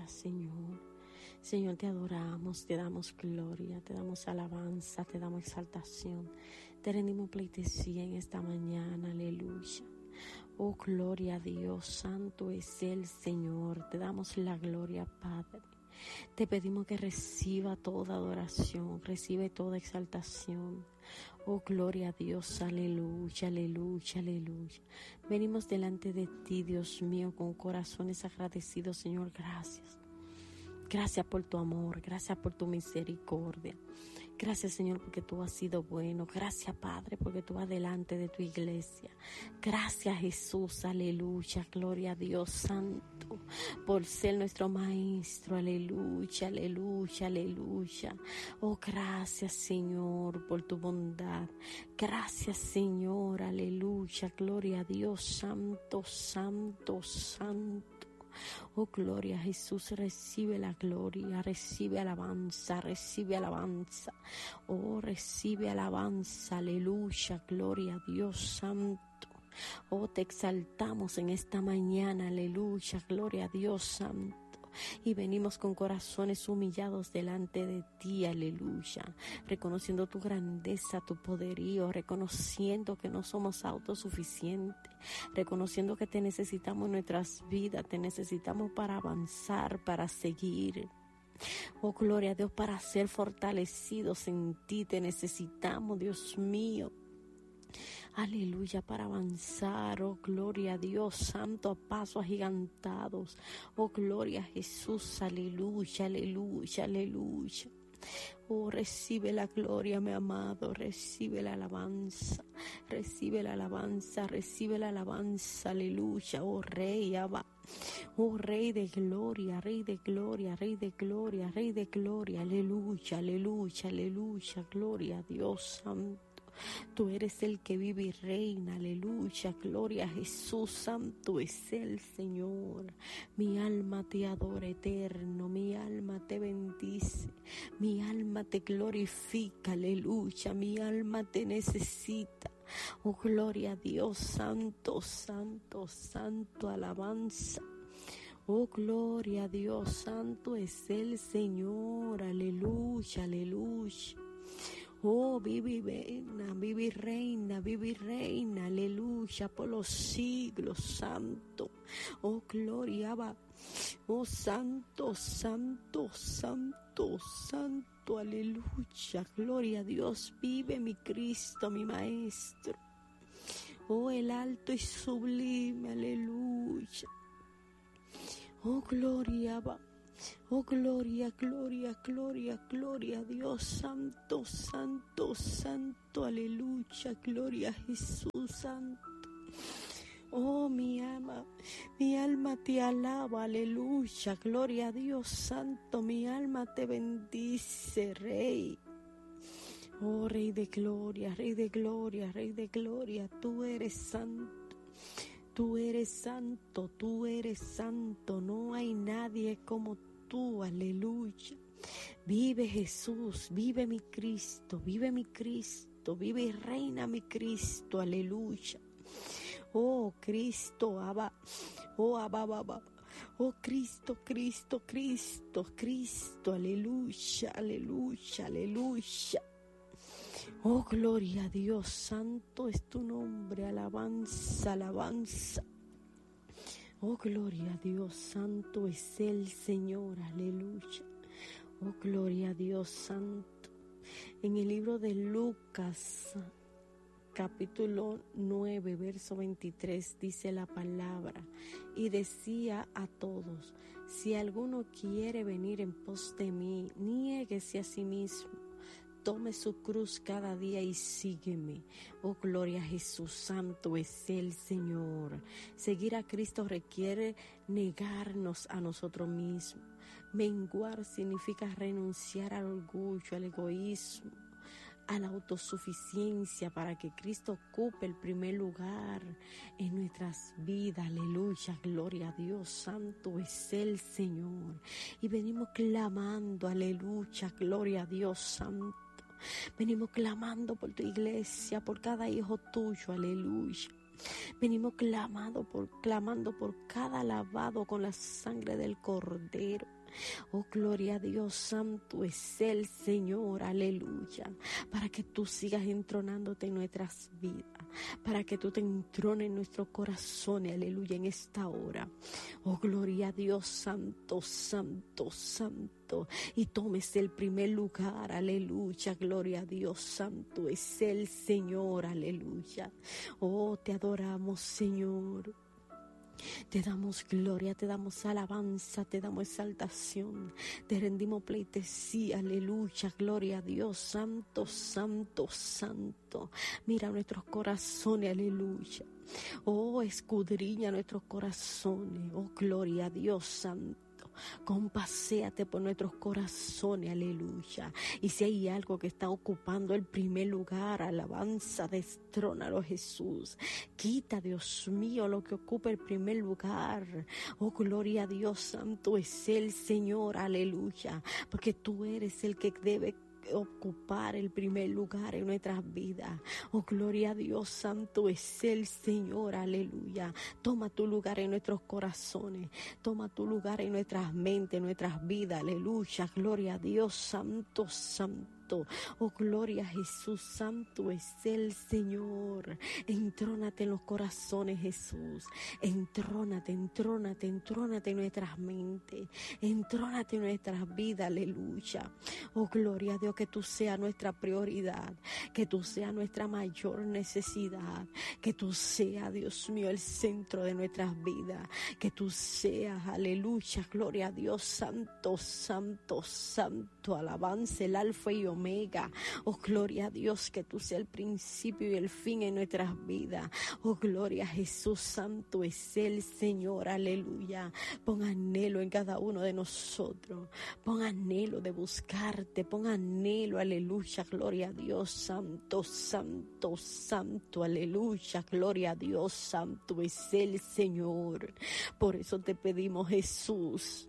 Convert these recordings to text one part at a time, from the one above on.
gracias, Señor. Señor, te adoramos, te damos gloria, te damos alabanza, te damos exaltación. Te rendimos pleitesía en esta mañana, aleluya. Oh, gloria a Dios, santo es el Señor. Te damos la gloria, Padre. Te pedimos que reciba toda adoración, recibe toda exaltación. Oh, gloria a Dios, aleluya, aleluya, aleluya. Venimos delante de ti, Dios mío, con corazones agradecidos, Señor, gracias. Gracias por tu amor, gracias por tu misericordia. Gracias, Señor, porque tú has sido bueno. Gracias, Padre, porque tú vas delante de tu iglesia. Gracias, Jesús, aleluya, gloria a Dios santo, por ser nuestro maestro, aleluya, aleluya, aleluya. Oh, gracias, Señor, por tu bondad. Gracias, Señor, aleluya, gloria a Dios santo, santo, santo. Oh, gloria a Jesús, recibe la gloria, recibe alabanza, recibe alabanza. Oh, recibe alabanza, aleluya, gloria a Dios santo. Oh, te exaltamos en esta mañana, aleluya, gloria a Dios santo. Y venimos con corazones humillados delante de ti, aleluya, reconociendo tu grandeza, tu poderío, reconociendo que no somos autosuficientes, reconociendo que te necesitamos en nuestras vidas, te necesitamos para avanzar, para seguir. Oh, gloria a Dios, para ser fortalecidos en ti, te necesitamos, Dios mío. Aleluya, para avanzar, oh gloria a Dios santo, a pasos agigantados, oh gloria a Jesús, aleluya, aleluya, aleluya. Oh, recibe la gloria, mi amado, recibe la alabanza, recibe la alabanza, recibe la alabanza, aleluya, oh Rey, Abba. Oh, Rey de gloria, Rey de gloria, Rey de gloria, Rey de gloria, aleluya, aleluya, aleluya, gloria a Dios santo. Tú eres el que vive y reina, aleluya, gloria a Jesús, santo es el Señor. Mi alma te adora eterno, mi alma te bendice, mi alma te glorifica, aleluya, mi alma te necesita. Oh, gloria a Dios, santo, santo, santo, alabanza. Oh, gloria a Dios, santo es el Señor, aleluya, aleluya. Oh, vive y reina, aleluya, por los siglos, santo. Oh, gloria, oh, santo, santo, santo, santo, aleluya, gloria a Dios, vive mi Cristo, mi Maestro. Oh, el alto y sublime, aleluya. Oh, gloria, oh, gloria, gloria, gloria, gloria a Dios, santo, santo, santo, aleluya, gloria a Jesús, santo. Oh, mi alma te alaba, aleluya, gloria a Dios, santo, mi alma te bendice, Rey. Oh, Rey de gloria, Rey de gloria, Rey de gloria, tú eres santo. Tú eres santo, tú eres santo, no hay nadie como tú, aleluya. Vive Jesús, vive mi Cristo, vive y reina mi Cristo, aleluya. Oh Cristo, Abba, oh Abba, Abba. Oh Cristo, Cristo, Cristo, Cristo, aleluya, aleluya, aleluya. Oh, gloria a Dios, santo es tu nombre, alabanza, alabanza. Oh, gloria a Dios, santo es el Señor, aleluya. Oh, gloria a Dios, santo. En el libro de Lucas, capítulo 9, verso 23, dice la palabra, y decía a todos, si alguno quiere venir en pos de mí, niéguese a sí mismo. Tome su cruz cada día y sígueme. Oh, gloria a Jesús, santo es el Señor. Seguir a Cristo requiere negarnos a nosotros mismos. Menguar significa renunciar al orgullo, al egoísmo, a la autosuficiencia para que Cristo ocupe el primer lugar en nuestras vidas. Aleluya, gloria a Dios, santo es el Señor. Y venimos clamando, aleluya, gloria a Dios, santo. Venimos clamando por tu iglesia, por cada hijo tuyo, aleluya. Venimos clamando por cada lavado con la sangre del Cordero. Oh, gloria a Dios, santo es el Señor, aleluya, para que tú sigas entronándote en nuestras vidas, para que tú te entrones en nuestro corazón, aleluya, en esta hora. Oh, gloria a Dios, santo, santo, santo, y tomes el primer lugar, aleluya, gloria a Dios, santo es el Señor, aleluya. Oh, te adoramos, Señor. Te damos gloria, te damos alabanza, te damos exaltación, te rendimos pleitesía, aleluya, gloria a Dios, santo, santo, santo. Mira nuestros corazones, aleluya. Oh, escudriña nuestros corazones, oh, gloria a Dios, santo. Compaséate por nuestros corazones, aleluya. Y si hay algo que está ocupando el primer lugar, alabanza, destrónalo, Jesús. Quita, Dios mío, lo que ocupa el primer lugar. Oh, gloria a Dios, santo es el Señor, aleluya. Porque tú eres el que debe ocupar el primer lugar en nuestras vidas. Oh, gloria a Dios, santo es el Señor, aleluya. Toma tu lugar en nuestros corazones, toma tu lugar en nuestras mentes, en nuestras vidas, aleluya, gloria a Dios, santo, santo. Oh, gloria a Jesús, santo es el Señor. Entrónate en los corazones, Jesús. Entrónate, entrónate, entrónate en nuestras mentes, entrónate en nuestras vidas, aleluya. Oh, gloria a Dios, que tú seas nuestra prioridad, que tú seas nuestra mayor necesidad, que tú seas, Dios mío, el centro de nuestras vidas, que tú seas, aleluya, gloria a Dios, santo, santo, santo, alabanza, el alfa y omega. Oh, gloria a Dios, que tú seas el principio y el fin en nuestras vidas. Oh, gloria a Jesús, santo es el Señor, aleluya. Pon anhelo en cada uno de nosotros, pon anhelo de buscarte, pon anhelo, aleluya, gloria a Dios, santo, santo, santo, aleluya, gloria a Dios, santo es el Señor. Por eso te pedimos, Jesús,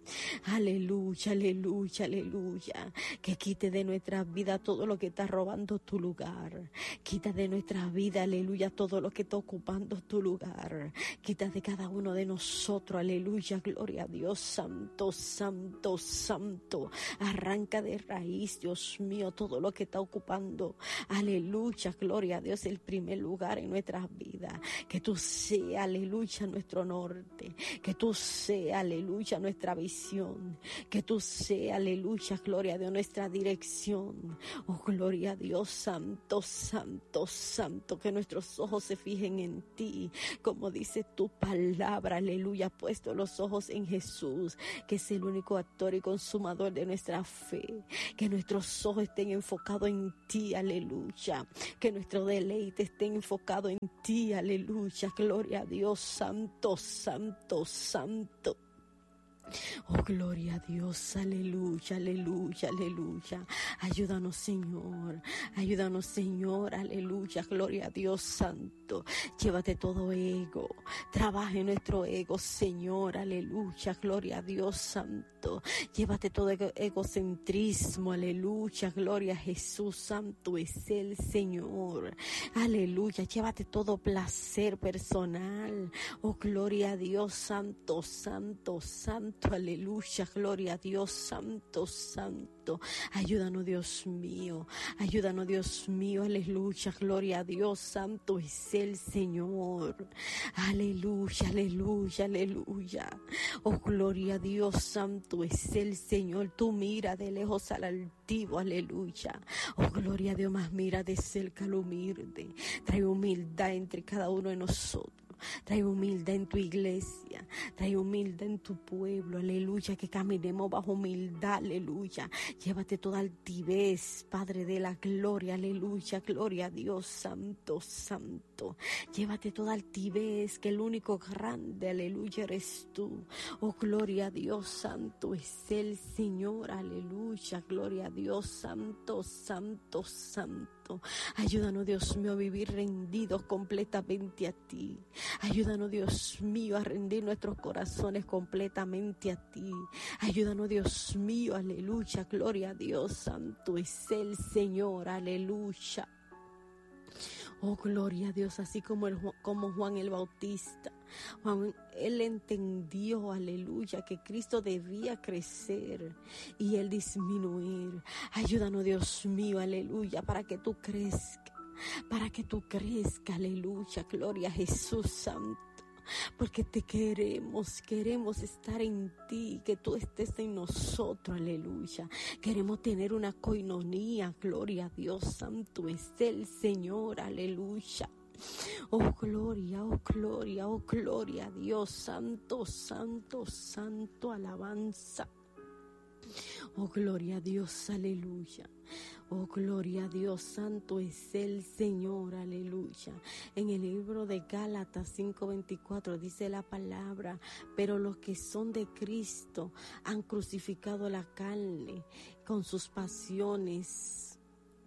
aleluya, aleluya, aleluya, que quite de nuestra vida todo lo que está robando tu lugar. Quita de nuestra vida, aleluya, todo lo que está ocupando tu lugar. Quita de cada uno de nosotros, aleluya, gloria a Dios, santo, santo, santo. Arranca de raíz, Dios mío, todo lo que está ocupando, aleluya, gloria a Dios, el primer lugar en nuestras vidas. Que tú seas, aleluya, nuestro norte. Que tú seas, aleluya, nuestra visión. Que tú seas, aleluya, gloria a Dios, nuestra dirección. Oh, gloria a Dios, santo, santo, santo, que nuestros ojos se fijen en ti, como dice tu palabra, aleluya, puesto los ojos en Jesús, que es el único actor y consumador de nuestra fe. Que nuestros ojos estén enfocados en ti, aleluya, que nuestro deleite esté enfocado en ti, aleluya, gloria a Dios, santo, santo, santo. Oh, gloria a Dios, aleluya, aleluya, aleluya. Ayúdanos, Señor, aleluya, gloria a Dios, santo. Llévate todo ego, trabaja en nuestro ego, Señor, aleluya, gloria a Dios, santo. Llévate todo egocentrismo, aleluya, gloria a Jesús, santo es el Señor, aleluya. Llévate todo placer personal, oh, gloria a Dios, santo, santo, santo. Aleluya, gloria a Dios, santo, santo. Ayúdanos, Dios mío, aleluya, gloria a Dios, santo es el Señor. Aleluya, aleluya, aleluya. Oh, gloria a Dios, santo es el Señor. Tú mira de lejos al altivo, aleluya. Oh, gloria a Dios, más mira de cerca al humilde. Trae humildad entre cada uno de nosotros. Trae humildad en tu iglesia, trae humildad en tu pueblo, aleluya, que caminemos bajo humildad, aleluya. Llévate toda altivez, Padre de la gloria, aleluya, gloria a Dios, santo, santo. Llévate toda altivez, que el único grande, aleluya, eres tú. Oh, gloria a Dios, santo es el Señor, aleluya, gloria a Dios, santo, santo, santo. Ayúdanos, Dios mío, a vivir rendidos completamente a ti. Ayúdanos, Dios mío, a rendir nuestros corazones completamente a ti. Ayúdanos, Dios mío, aleluya, gloria a Dios, santo es el Señor, aleluya. Oh, gloria a Dios, así como Juan el Bautista. Juan, él entendió, aleluya, que Cristo debía crecer y él disminuir. Ayúdanos, Dios mío, aleluya, para que tú crezcas. Para que tú crezcas, aleluya, gloria a Jesús Santo. Porque te queremos estar en ti, que tú estés en nosotros, aleluya. Queremos tener una coinonía, gloria a Dios, santo es el Señor, aleluya. Oh gloria, oh gloria, oh gloria a Dios, santo, santo, santo, alabanza. Oh gloria a Dios, aleluya. Oh gloria a Dios, santo es el Señor, aleluya. En el libro de Gálatas 5:24 dice la palabra: pero los que son de Cristo han crucificado la carne con sus pasiones,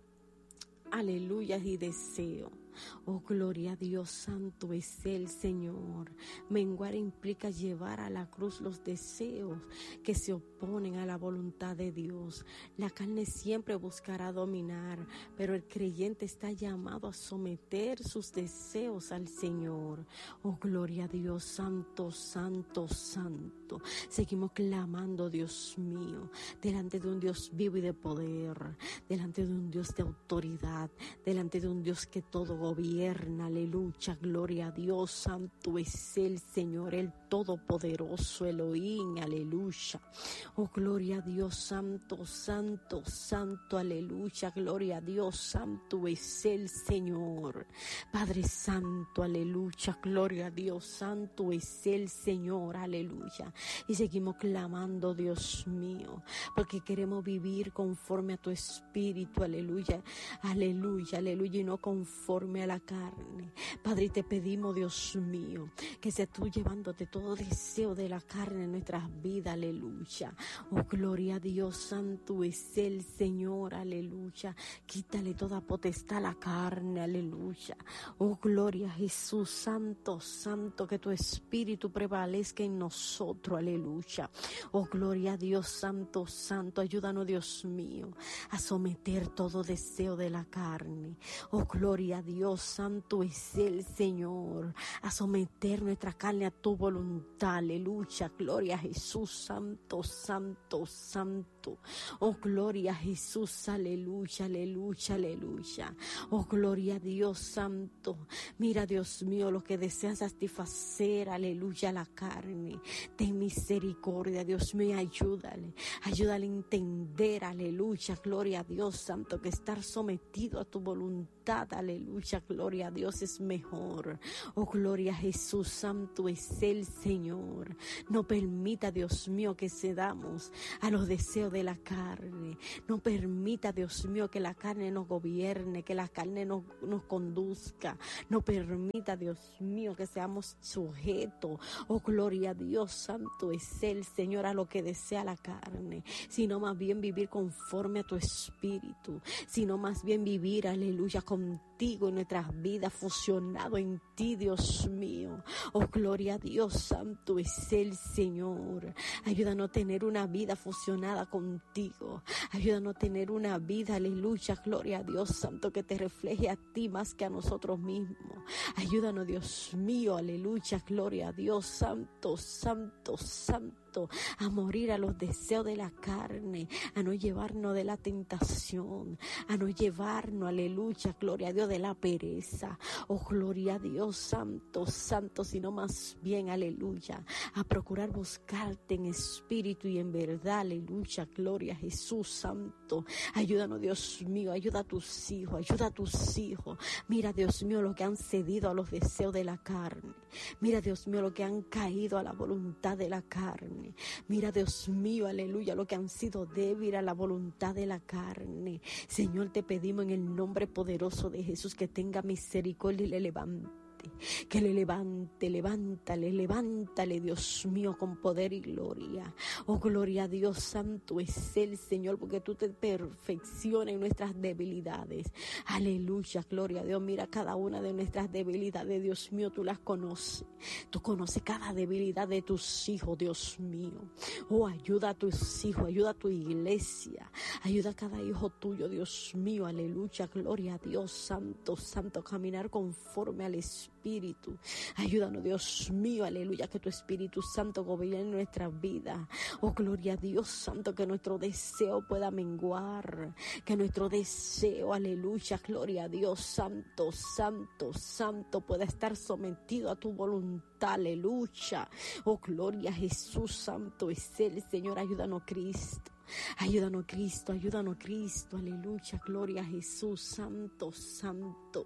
aleluya, y deseo. Oh, gloria a Dios, santo es el Señor. Menguar implica llevar a la cruz los deseos que se oponen a la voluntad de Dios. La carne siempre buscará dominar, pero el creyente está llamado a someter sus deseos al Señor. Oh, gloria a Dios, santo, santo, santo. Seguimos clamando, Dios mío, delante de un Dios vivo y de poder, delante de un Dios de autoridad, delante de un Dios que todo gobierna, aleluya, gloria a Dios, santo es el Señor, el todopoderoso Elohim, aleluya. Oh, gloria a Dios, santo, santo, santo, aleluya, gloria a Dios, santo es el Señor. Padre santo, aleluya, gloria a Dios, santo es el Señor, aleluya. Y seguimos clamando, Dios mío, porque queremos vivir conforme a tu espíritu, aleluya, aleluya, aleluya, y no conforme a la carne. Padre, te pedimos, Dios mío, que seas tú llevándote todo deseo de la carne en nuestras vidas, aleluya. Oh, gloria a Dios, santo es el Señor, aleluya. Quítale toda potestad a la carne, aleluya. Oh, gloria a Jesús, santo, santo, que tu espíritu prevalezca en nosotros, aleluya. Oh, gloria a Dios, santo, santo, ayúdanos, Dios mío, a someter todo deseo de la carne. Oh, gloria a Dios, santo es el Señor, a someter nuestra carne a tu voluntad, aleluya, gloria a Jesús, santo, santo, santo. Oh, gloria a Jesús, aleluya, aleluya, aleluya. Oh, gloria a Dios, santo. Mira, Dios mío, lo que desea satisfacer, aleluya, la carne. Ten misericordia, Dios mío, ayúdale a entender, aleluya, gloria a Dios, santo, que estar sometido a tu voluntad, aleluya, gloria a Dios, es mejor. Oh, gloria a Jesús, santo es el Señor. No permita, Dios mío, que cedamos a los deseos de la carne. No permita, Dios mío, que la carne nos gobierne, que la carne nos conduzca. No permita, Dios mío, que seamos sujetos. Oh, gloria a Dios, santo es el Señor, a lo que desea la carne, sino más bien vivir conforme a tu espíritu, sino más bien vivir, aleluya, contigo en nuestras vidas, fusionado en ti, Dios mío. Oh, gloria a Dios, santo es el Señor. Ayúdanos a tener una vida fusionada contigo. Ayúdanos a tener una vida, aleluya, gloria a Dios, santo, que te refleje a ti más que a nosotros mismos. Ayúdanos, Dios mío, aleluya, gloria a Dios, santo, santo, santo, a morir a los deseos de la carne, a no llevarnos de la tentación, a no llevarnos, aleluya, gloria a Dios, de la pereza. Oh, gloria a Dios, santo, santo, sino más bien, aleluya, a procurar buscarte en espíritu y en verdad, aleluya, gloria a Jesús, santo. Ayúdanos, Dios mío, ayuda a tus hijos, ayuda a tus hijos. Mira, Dios mío, lo que han cedido a los deseos de la carne. Mira, Dios mío, lo que han caído a la voluntad de la carne. Mira, Dios mío, aleluya, lo que han sido débiles a la voluntad de la carne. Señor, te pedimos en el nombre poderoso de Jesús que tenga misericordia y le levante. que le levántale, Dios mío, con poder y gloria. Oh, gloria a Dios, santo es el Señor, porque tú te perfeccionas en nuestras debilidades. Aleluya, gloria a Dios. Mira cada una de nuestras debilidades, Dios mío, tú las conoces. Tú conoces cada debilidad de tus hijos, Dios mío. Oh, ayuda a tus hijos, ayuda a tu iglesia, ayuda a cada hijo tuyo, Dios mío, aleluya, gloria a Dios, santo, santo, caminar conforme al Espíritu. Ayúdanos, Dios mío, aleluya, que tu Espíritu Santo gobierne nuestra vida. Oh, gloria a Dios santo, que nuestro deseo pueda menguar, que nuestro deseo, aleluya, gloria a Dios santo, santo, santo, pueda estar sometido a tu voluntad, aleluya. Oh, gloria a Jesús, santo es el Señor. Ayúdanos, Cristo. Ayúdanos, Cristo, ayúdanos, Cristo, aleluya, gloria a Jesús, santo, santo.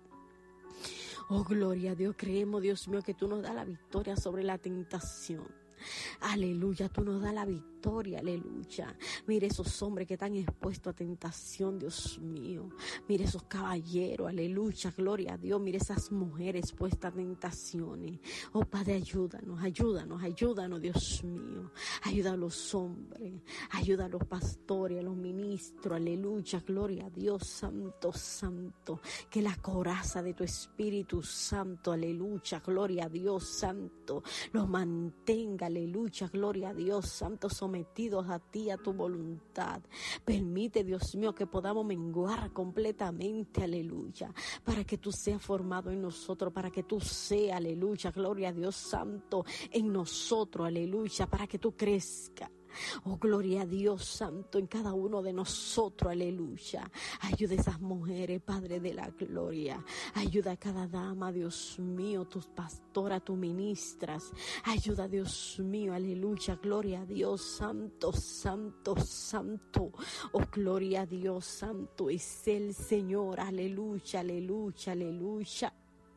Oh, gloria a Dios, creemos, Dios mío, que tú nos das la victoria sobre la tentación. Aleluya, tú nos das la victoria, aleluya. Mire esos hombres que están expuestos a tentación, Dios mío. Mire esos caballeros, aleluya, gloria a Dios. Mire esas mujeres expuestas a tentaciones. Oh, Padre, ayúdanos, ayúdanos, ayúdanos, Dios mío. Ayuda a los hombres, ayuda a los pastores, a los ministros, aleluya, gloria a Dios, santo, santo. Que la coraza de tu Espíritu Santo, aleluya, gloria a Dios, santo, los mantenga, aleluya, gloria a Dios, santo, sometidos a ti, a tu voluntad. Permite, Dios mío, que podamos menguar completamente, aleluya, para que tú seas formado en nosotros, para que tú seas, aleluya, gloria a Dios, santo, en nosotros, aleluya, para que tú crezcas. Oh, gloria a Dios santo en cada uno de nosotros, aleluya. Ayuda a esas mujeres, Padre de la gloria. Ayuda a cada dama, Dios mío, tus pastoras, tus ministras. Ayuda, Dios mío, aleluya, gloria a Dios santo, santo, santo. Oh, gloria a Dios santo es el Señor, aleluya, aleluya, aleluya.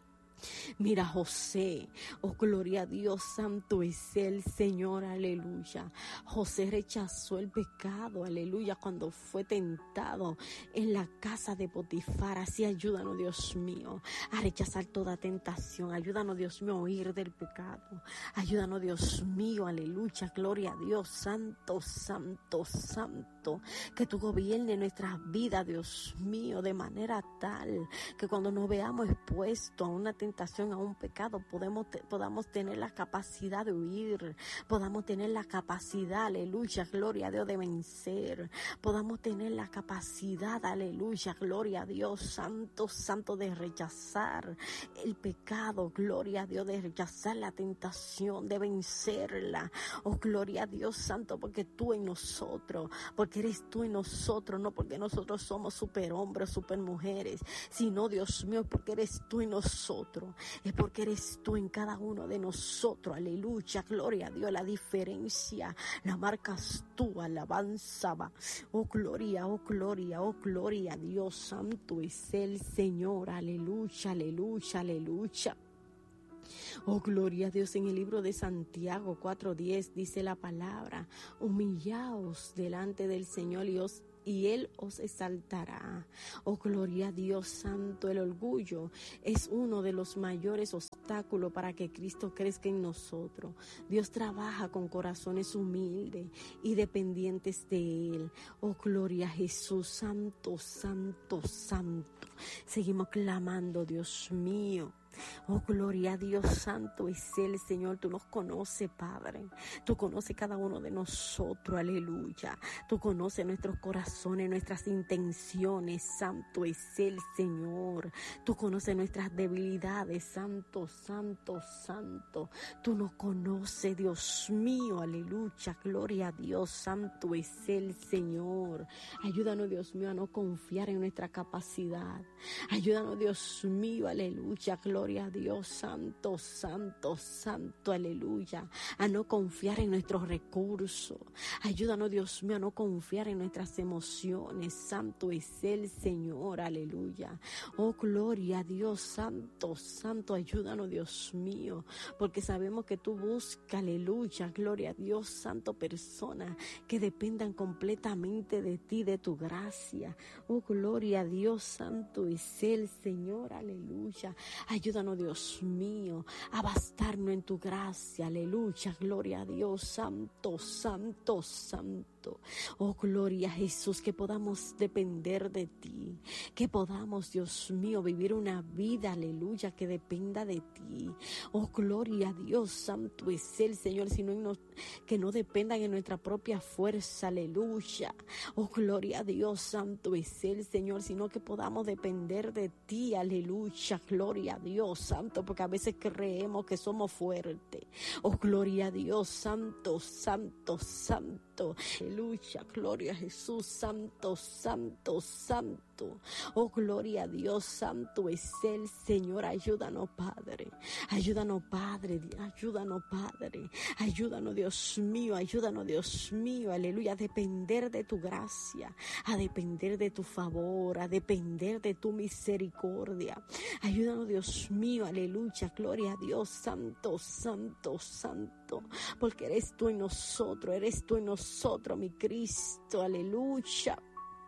Mira José, oh gloria a Dios, santo es el Señor, aleluya. José rechazó el pecado, aleluya, cuando fue tentado en la casa de Potifar. Así ayúdanos, Dios mío, a rechazar toda tentación. Ayúdanos, Dios mío, a huir del pecado. Ayúdanos, Dios mío, aleluya, gloria a Dios, santo, santo, santo. Que tú gobiernes nuestras vidas, Dios mío, de manera tal que cuando nos veamos expuestos a una tentación, a un pecado, podamos tener la capacidad de huir, podamos tener la capacidad, aleluya, gloria a Dios, de vencer, podamos tener la capacidad, aleluya, gloria a Dios, santo, santo, de rechazar el pecado, gloria a Dios, de rechazar la tentación, de vencerla. Oh, gloria a Dios, santo, porque tú en nosotros, porque eres tú en nosotros, no porque nosotros somos superhombres, supermujeres, sino, Dios mío, porque eres tú en nosotros. Es porque eres tú en cada uno de nosotros, aleluya, gloria a Dios. La diferencia la marcas tú, alabanza va. Oh gloria, oh gloria, oh gloria a Dios, santo es el Señor, aleluya, aleluya, aleluya. Oh, gloria a Dios. En el libro de Santiago 4:10 dice la palabra: humillaos delante del Señor y Él os exaltará. Oh, gloria a Dios santo. El orgullo es uno de los mayores obstáculos para que Cristo crezca en nosotros. Dios trabaja con corazones humildes y dependientes de Él. Oh, gloria a Jesús, santo, santo, santo. Seguimos clamando, Dios mío. Oh, gloria a Dios, santo es el Señor. Tú nos conoces, Padre. Tú conoces cada uno de nosotros, aleluya. Tú conoces nuestros corazones, nuestras intenciones, santo es el Señor. Tú conoces nuestras debilidades, santo, santo, santo. Tú nos conoces, Dios mío, aleluya, gloria a Dios, santo es el Señor. Ayúdanos, Dios mío, a no confiar en nuestra capacidad. Ayúdanos, Dios mío, aleluya, gloria a Dios, santo, santo, santo, aleluya, a no confiar en nuestros recursos. Ayúdanos, Dios mío, a no confiar en nuestras emociones. Santo es el Señor, aleluya. Oh, gloria a Dios, santo, santo, ayúdanos, Dios mío, porque sabemos que tú buscas, aleluya, gloria a Dios, santo, personas que dependan completamente de ti, de tu gracia. Oh, gloria a Dios, santo es el Señor, aleluya. Ayúdanos, Ayúdanos, Dios mío, a bastarnos en tu gracia. Aleluya, gloria a Dios, santo, santo, santo. Oh, gloria a Jesús, que podamos depender de ti, que podamos, Dios mío, vivir una vida, aleluya, que dependa de ti. Oh, gloria a Dios, santo es el Señor, sino que no dependan en nuestra propia fuerza, aleluya. Oh, gloria a Dios, santo es el Señor, sino que podamos depender de ti, aleluya, gloria a Dios, santo, porque a veces creemos que somos fuertes. Oh, gloria a Dios, santo, santo, santo, aleluya, gloria a Jesús, santo, santo, santo. Oh, gloria a Dios, santo es el Señor. Ayúdanos, Padre, ayúdanos, Padre, ayúdanos, Padre, ayúdanos, Dios mío, aleluya, a depender de tu gracia, a depender de tu favor, a depender de tu misericordia. Ayúdanos, Dios mío, aleluya, gloria a Dios, santo, santo, santo, porque eres tú en nosotros, mi Cristo, aleluya.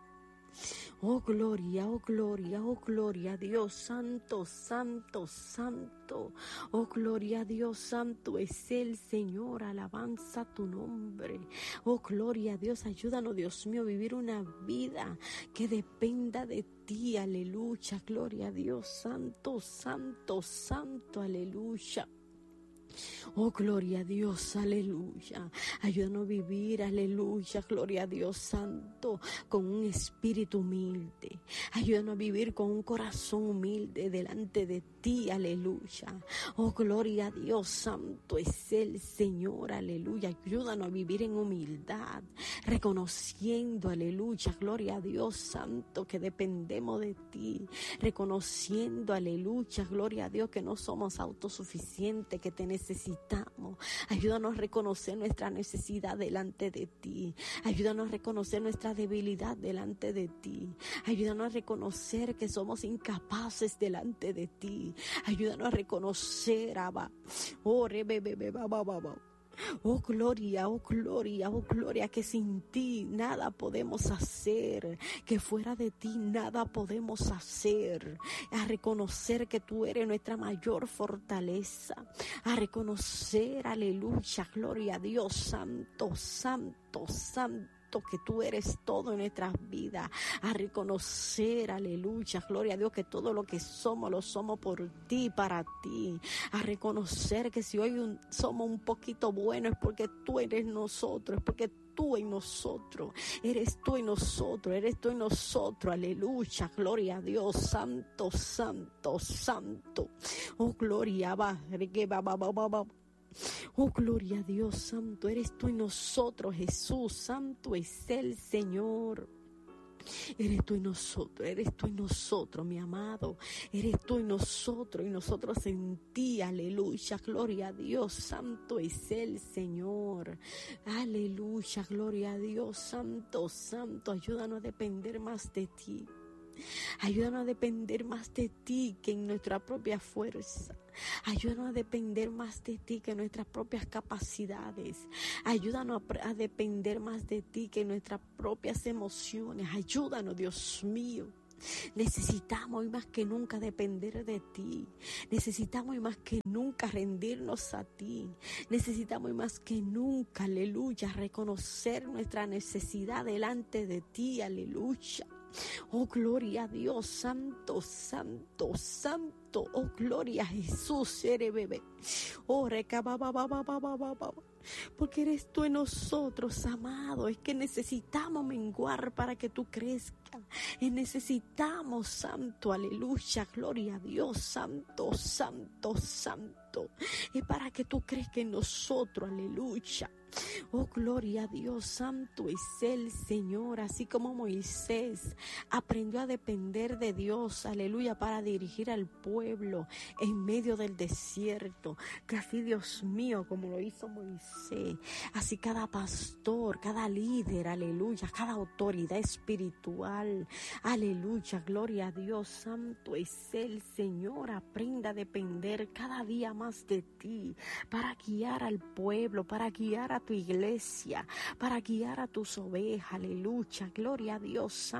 Oh gloria, oh gloria, oh gloria a Dios, santo, santo, santo. Oh gloria a Dios, santo es el Señor, alabanza tu nombre. Oh gloria a Dios, ayúdanos, Dios mío, a vivir una vida que dependa de ti, aleluya, gloria a Dios, santo, santo, santo, aleluya. Oh, gloria a Dios, aleluya. Ayúdanos a vivir, aleluya, gloria a Dios santo, con un espíritu humilde. Ayúdanos a vivir con un corazón humilde delante de ti, aleluya. Oh, gloria a Dios santo es el Señor, aleluya. Ayúdanos a vivir en humildad, reconociendo, aleluya, gloria a Dios santo, que dependemos de ti. Reconociendo, aleluya, gloria a Dios, que no somos autosuficientes, que te necesitamos. Ayúdanos a reconocer nuestra necesidad delante de ti. Ayúdanos a reconocer nuestra debilidad delante de ti. Ayúdanos a reconocer que somos incapaces delante de ti. Ayúdanos a reconocer, Abba. Oh, oh gloria, oh gloria, oh gloria, que sin ti nada podemos hacer, que fuera de ti nada podemos hacer. A reconocer que tú eres nuestra mayor fortaleza, a reconocer, aleluya, gloria a Dios, santo, santo, santo, que tú eres todo en nuestras vidas, a reconocer, aleluya, gloria a Dios, que todo lo que somos lo somos por ti, para ti, a reconocer que si hoy somos un poquito buenos es porque tú eres nosotros, es porque tú en nosotros, eres tú en nosotros, aleluya, gloria a Dios, santo, santo, santo, oh gloria, oh, gloria a Dios, santo, eres tú en nosotros, Jesús, santo es el Señor. Eres tú en nosotros, mi amado. Eres tú en nosotros y nosotros en ti, aleluya, gloria a Dios, santo es el Señor. Aleluya, gloria a Dios, santo, santo, ayúdanos a depender más de ti. Ayúdanos a depender más de ti que en nuestra propia fuerza. Ayúdanos a depender más de ti que en nuestras propias capacidades. Ayúdanos a depender más de ti que en nuestras propias emociones. Ayúdanos, Dios mío. Necesitamos hoy más que nunca depender de ti. Necesitamos hoy más que nunca rendirnos a ti. Necesitamos hoy más que nunca, aleluya, reconocer nuestra necesidad delante de ti, aleluya. Oh, gloria a Dios, santo, santo, santo. Oh, gloria a Jesús, eres bebé. Oh, porque eres tú en nosotros, amado. Es que necesitamos menguar para que tú crezcas. Necesitamos, santo, aleluya, gloria a Dios, santo, santo, santo. Es para que tú crezcas en nosotros, aleluya. Oh, gloria a Dios, santo es el Señor, así como Moisés aprendió a depender de Dios, aleluya, para dirigir al pueblo en medio del desierto, que así, Dios mío, como lo hizo Moisés, así cada pastor, cada líder, aleluya, cada autoridad espiritual, aleluya, gloria a Dios, santo es el Señor, aprenda a depender cada día más de ti, para guiar al pueblo, para guiar a tu iglesia, para guiar a tus ovejas, aleluya, gloria a Dios, santo.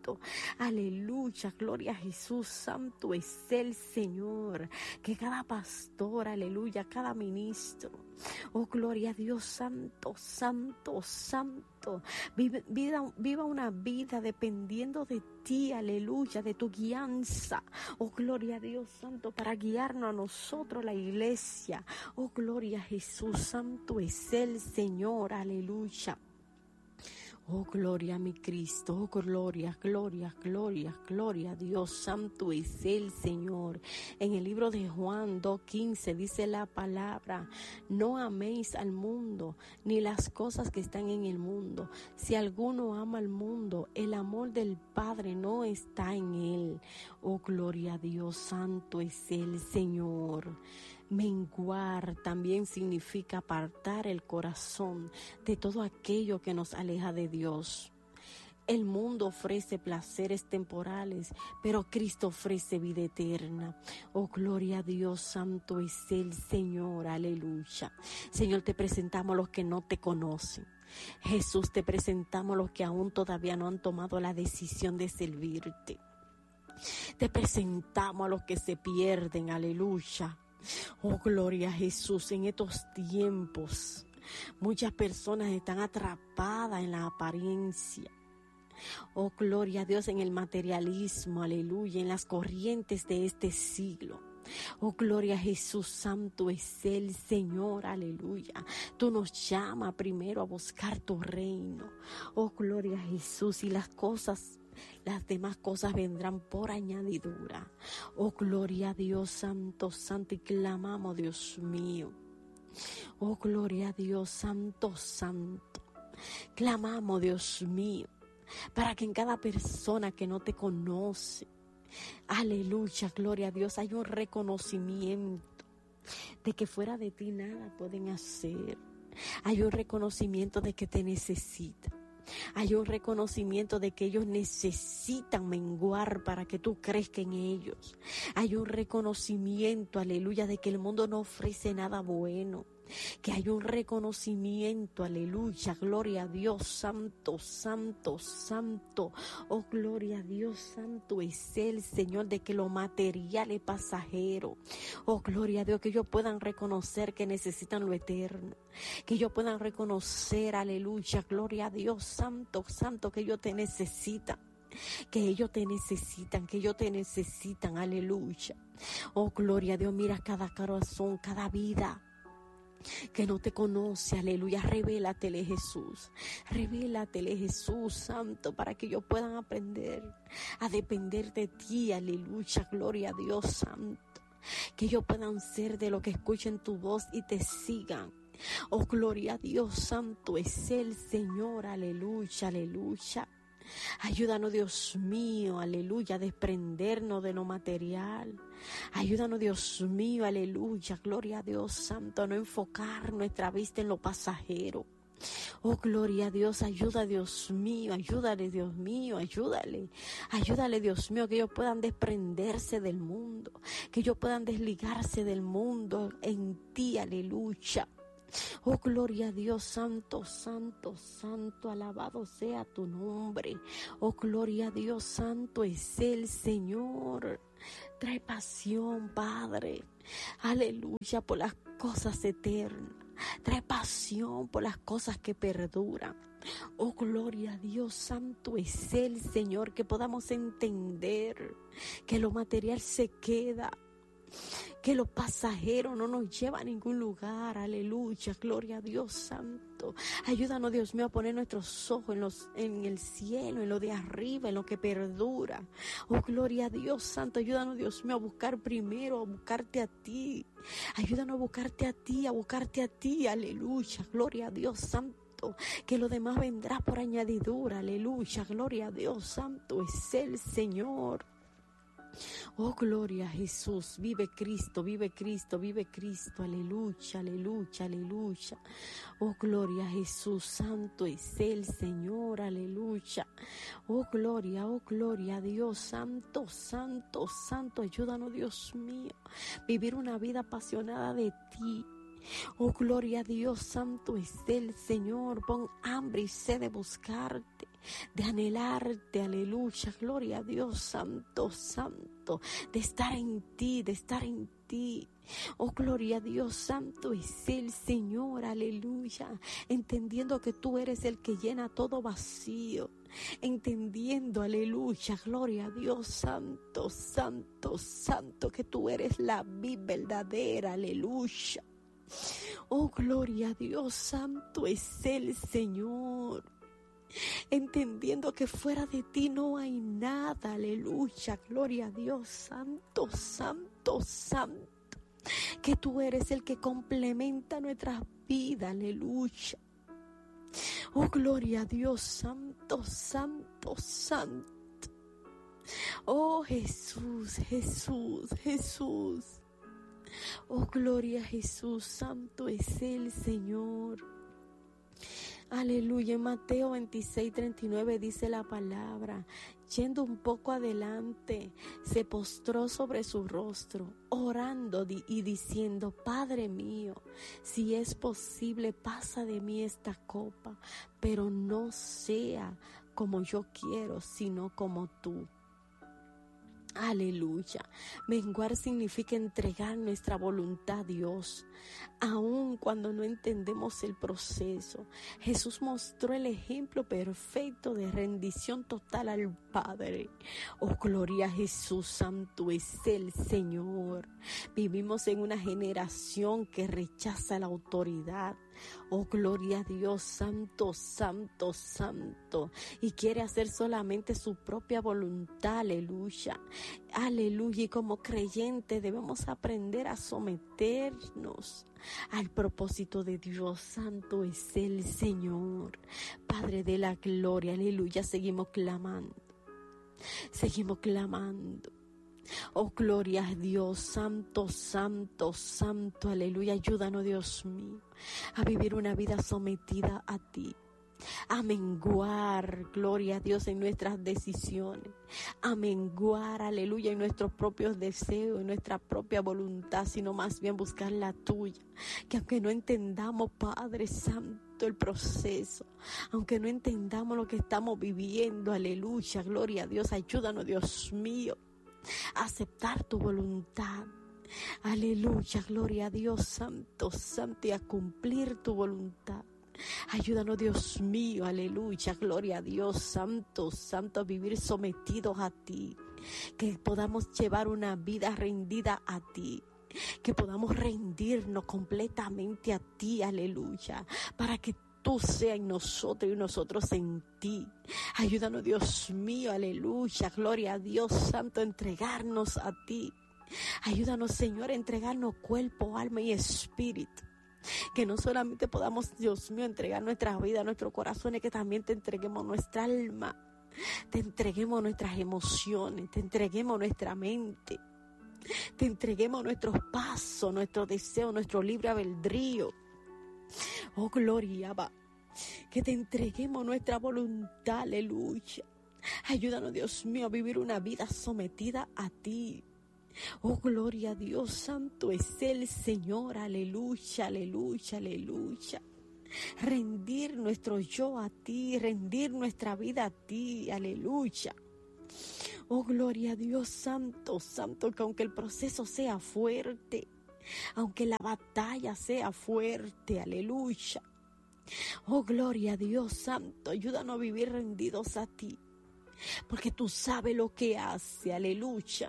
santo. Aleluya, gloria a Jesús, santo es el Señor. Que cada pastor, aleluya, cada ministro, oh gloria a Dios, santo, santo, santo, viva una vida dependiendo de ti, aleluya, de tu guianza, oh gloria a Dios, santo, para guiarnos a nosotros, la iglesia, oh gloria a Jesús, santo es el Señor, aleluya. Oh, gloria a mi Cristo, oh, gloria, gloria, gloria, gloria, Dios santo es el Señor. En el libro de Juan 2:15 dice la palabra: no améis al mundo, ni las cosas que están en el mundo. Si alguno ama al mundo, el amor del Padre no está en él. Oh, gloria a Dios, santo es el Señor. Menguar también significa apartar el corazón de todo aquello que nos aleja de Dios. El mundo ofrece placeres temporales, pero Cristo ofrece vida eterna. Oh, gloria a Dios, santo es el Señor, aleluya. Señor, te presentamos a los que no te conocen. Jesús, te presentamos a los que aún todavía no han tomado la decisión de servirte. Te presentamos a los que se pierden, aleluya. Oh, gloria a Jesús, en estos tiempos muchas personas están atrapadas en la apariencia. Oh, gloria a Dios, en el materialismo, aleluya, en las corrientes de este siglo. Oh, gloria a Jesús, santo es el Señor, aleluya. Tú nos llamas primero a buscar tu reino. Oh, gloria a Jesús, y las demás cosas vendrán por añadidura. Oh, gloria a Dios, santo, santo, y clamamos, Dios mío. Oh, gloria a Dios, santo, santo. Clamamos, Dios mío, para que en cada persona que no te conoce, aleluya, gloria a Dios, hay un reconocimiento de que fuera de ti nada pueden hacer. Hay un reconocimiento de que te necesitan. Hay un reconocimiento de que ellos necesitan menguar para que tú crezcas en ellos. Hay un reconocimiento, aleluya, de que el mundo no ofrece nada bueno. Que hay un reconocimiento, aleluya, gloria a Dios, santo, santo, santo. Oh, gloria a Dios, santo es el Señor, de que lo material es pasajero. Oh, gloria a Dios, que ellos puedan reconocer que necesitan lo eterno. Que ellos puedan reconocer, aleluya, gloria a Dios, santo, santo, que ellos te necesitan. Que ellos te necesitan, aleluya. Oh, gloria a Dios, mira cada corazón, cada vida que no te conoce, aleluya, revélatele Jesús, santo, para que ellos puedan aprender a depender de ti, aleluya, gloria a Dios, santo, que ellos puedan ser de los que escuchen tu voz y te sigan. Oh, gloria a Dios, santo es el Señor, aleluya, aleluya. Ayúdanos, Dios mío, aleluya, a desprendernos de lo material. Ayúdanos, Dios mío, aleluya, gloria a Dios santo, a no enfocar nuestra vista en lo pasajero. Oh, gloria a Dios, ayuda, Dios mío, ayúdale, Dios mío, ayúdale, Dios mío, que ellos puedan desprenderse del mundo, que ellos puedan desligarse del mundo en ti, aleluya. Oh, gloria a Dios, santo, santo, santo, alabado sea tu nombre. Oh, gloria a Dios, santo es el Señor. Trae pasión, Padre, aleluya, por las cosas eternas. Trae pasión por las cosas que perduran. Oh, gloria a Dios, santo es el Señor, que podamos entender que lo material se queda, que lo pasajero no nos lleva a ningún lugar, aleluya, gloria a Dios santo. Ayúdanos, Dios mío, a poner nuestros ojos en el cielo, en lo de arriba, en lo que perdura. Oh, gloria a Dios santo, ayúdanos, Dios mío, a buscar primero, a buscarte a ti. Ayúdanos a buscarte a ti, aleluya, gloria a Dios santo. Que lo demás vendrá por añadidura, aleluya, gloria a Dios santo es el Señor. Oh, gloria a Jesús, vive Cristo, vive Cristo, vive Cristo, aleluya, aleluya, aleluya. Oh, gloria a Jesús, santo es el Señor, aleluya. Oh, gloria a Dios, santo, santo, santo, ayúdanos, Dios mío, vivir una vida apasionada de ti. Oh, gloria a Dios, santo es el Señor, pon hambre y sed de buscarte. de anhelarte, aleluya, gloria a Dios, santo, santo, de estar en ti, de estar en ti. Oh, gloria a Dios, santo es el Señor, aleluya, entendiendo que tú eres el que llena todo vacío, entendiendo, aleluya, gloria a Dios, santo, santo, santo, que tú eres la vid verdadera, aleluya. Oh, gloria a Dios, santo es el Señor, entendiendo que fuera de ti no hay nada, aleluya, gloria a Dios, santo, santo, santo, que tú eres el que complementa nuestras vidas, aleluya. Oh, gloria a Dios, santo, santo, santo. Oh, Jesús, Jesús, Jesús. Oh, gloria a Jesús, santo es el Señor. Aleluya. En Mateo 26:39 dice la palabra: yendo un poco adelante, se postró sobre su rostro, orando y diciendo: Padre mío, si es posible, pasa de mí esta copa, pero no sea como yo quiero, sino como tú. Aleluya. Menguar significa entregar nuestra voluntad a Dios, aun cuando no entendemos el proceso. Jesús mostró el ejemplo perfecto de rendición total al Padre. Oh, gloria a Jesús, santo es el Señor. Vivimos en una generación que rechaza la autoridad. Oh, gloria a Dios, santo, santo, santo, y quiere hacer solamente su propia voluntad, aleluya, aleluya. Y como creyentes debemos aprender a someternos al propósito de Dios. Santo es el Señor, Padre de la gloria, aleluya. Seguimos clamando, seguimos clamando. Oh, gloria a Dios, santo, santo, santo, aleluya. Ayúdanos, Dios mío, a vivir una vida sometida a ti, a menguar, gloria a Dios, en nuestras decisiones, a menguar, aleluya, en nuestros propios deseos, en nuestra propia voluntad, sino más bien buscar la tuya, que aunque no entendamos, Padre Santo, el proceso, aunque no entendamos lo que estamos viviendo, aleluya, gloria a Dios, ayúdanos, Dios mío, a aceptar tu voluntad, aleluya, gloria a Dios, santo, santo, y a cumplir tu voluntad. Ayúdanos, Dios mío, aleluya, gloria a Dios, santo, santo, a vivir sometidos a ti, que podamos llevar una vida rendida a ti, que podamos rendirnos completamente a ti, aleluya, para que tú seas en nosotros y nosotros en ti. Ayúdanos, Dios mío, aleluya, gloria a Dios, santo, a entregarnos a ti. Ayúdanos, Señor, a entregarnos cuerpo, alma y espíritu. Que no solamente podamos, Dios mío, entregar nuestra vida, nuestros corazones, que también te entreguemos nuestra alma, te entreguemos nuestras emociones, te entreguemos nuestra mente, te entreguemos nuestros pasos, nuestros deseos, nuestro libre albedrío. Oh, gloria, va. Que te entreguemos nuestra voluntad, aleluya. Ayúdanos, Dios mío, a vivir una vida sometida a ti. Oh, gloria a Dios, santo es el Señor, aleluya, aleluya, aleluya. Rendir nuestro yo a ti, rendir nuestra vida a ti, aleluya. Oh, gloria a Dios, santo, santo, que aunque el proceso sea fuerte, aunque la batalla sea fuerte, aleluya. Oh, gloria a Dios, santo, ayúdanos a vivir rendidos a ti, porque tú sabes lo que hace, aleluya.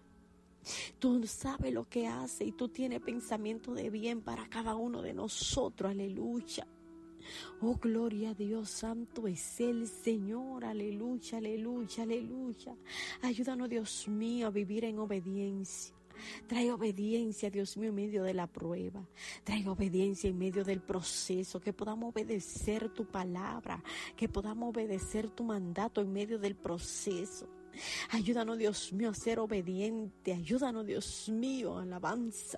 Tú sabes lo que hace y tú tienes pensamiento de bien para cada uno de nosotros, aleluya. Oh, gloria a Dios, santo es el Señor, aleluya, aleluya, aleluya. Ayúdanos, Dios mío, a vivir en obediencia. Trae obediencia, Dios mío, en medio de la prueba. Trae obediencia en medio del proceso. Que podamos obedecer tu palabra. Que podamos obedecer tu mandato en medio del proceso. Ayúdanos, Dios mío, a ser obediente. Ayúdanos, Dios mío, alabanza,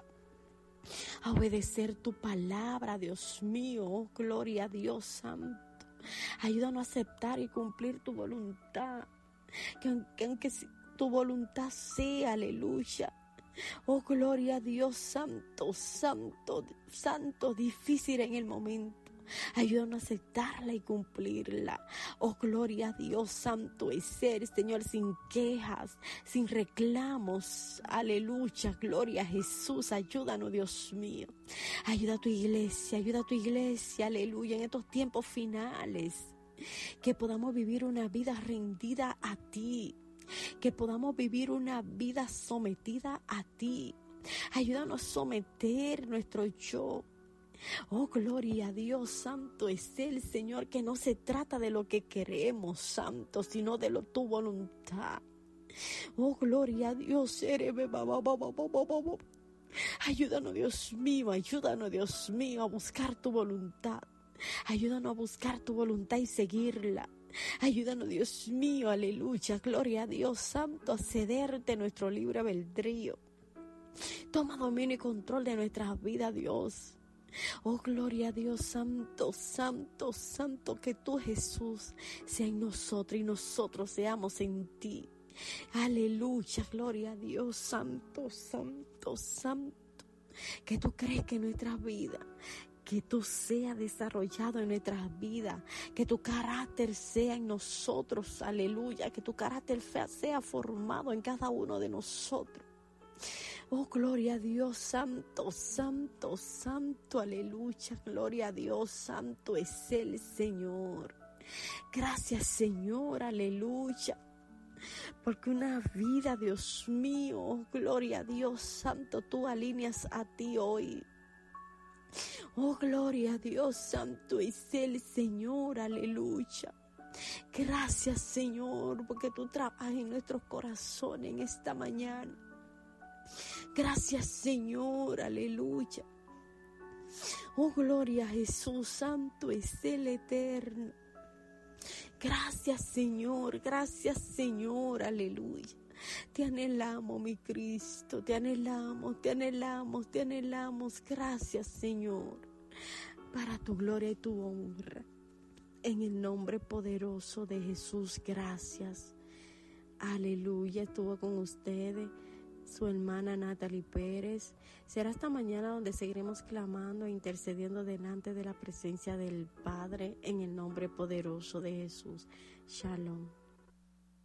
a obedecer tu palabra, Dios mío. Oh, gloria a Dios, santo. Ayúdanos a aceptar y cumplir tu voluntad. Que aunque tu voluntad sea, aleluya. Oh, gloria a Dios, santo, santo, santo, difícil en el momento. Ayúdanos a aceptarla y cumplirla. Oh, gloria a Dios, santo es ser, Señor, sin quejas, sin reclamos. Aleluya, gloria a Jesús. Ayúdanos, Dios mío. Ayuda a tu iglesia, aleluya, en estos tiempos finales. Que podamos vivir una vida rendida a ti. Que podamos vivir una vida sometida a ti. Ayúdanos a someter nuestro yo. Oh, gloria a Dios, santo es el Señor, que no se trata de lo que queremos, santo, sino de tu voluntad. Oh, gloria a Dios, ayúdanos, Dios mío, a buscar tu voluntad. Ayúdanos a buscar tu voluntad y seguirla. Ayúdanos, Dios mío, aleluya, gloria a Dios, santo, a cederte nuestro libre albedrío. Toma dominio y control de nuestras vidas, Dios. Oh, gloria a Dios, santo, santo, santo, que tú, Jesús, sea en nosotros y nosotros seamos en ti. Aleluya, gloria a Dios, santo, santo, santo. Que tú crezcas en nuestras vidas. Que tú seas desarrollado en nuestras vidas, que tu carácter sea en nosotros, aleluya, que tu carácter sea formado en cada uno de nosotros. Oh, gloria a Dios, santo, santo, santo, aleluya, gloria a Dios, santo es el Señor. Gracias, Señor, aleluya, porque una vida, Dios mío, gloria a Dios, santo, tú alineas a ti hoy. Oh, gloria a Dios, santo es el Señor, aleluya. Gracias, Señor, porque tú trabajas en nuestros corazones en esta mañana. Gracias, Señor, aleluya. Oh, gloria a Jesús, santo es el Eterno. Gracias, Señor, aleluya. Te anhelamos, mi Cristo, te anhelamos. Gracias, Señor, para tu gloria y tu honra. En el nombre poderoso de Jesús, gracias. Aleluya, estuvo con ustedes su hermana Natalie Pérez. Será esta mañana donde seguiremos clamando e intercediendo delante de la presencia del Padre en el nombre poderoso de Jesús. Shalom.